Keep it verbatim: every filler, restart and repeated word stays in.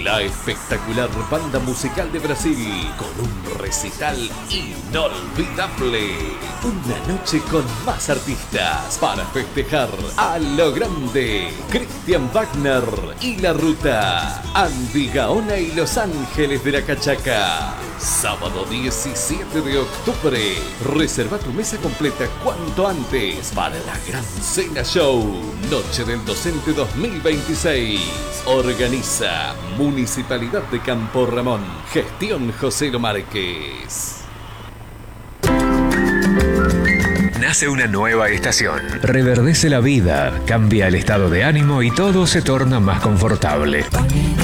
La espectacular banda musical de Brasil con un recital inolvidable. Una noche con más artistas para festejar a lo grande. Cristian Wagner y La Ruta. Andy Gaona y Los Ángeles de la Cachaca. Sábado diecisiete de octubre. Reserva tu mesa completa cuanto antes para la Gran Cena Show. Noche del Docente dos mil veintiséis. Organiza Municipalidad de Campo Ramón. Gestión José Lo Márquez. Nace una nueva estación. Reverdece la vida, cambia el estado de ánimo y todo se torna más confortable.